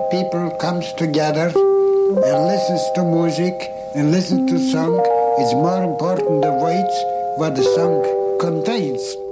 people comes together and listens to music and listens to song. It's more important the words what the song contains.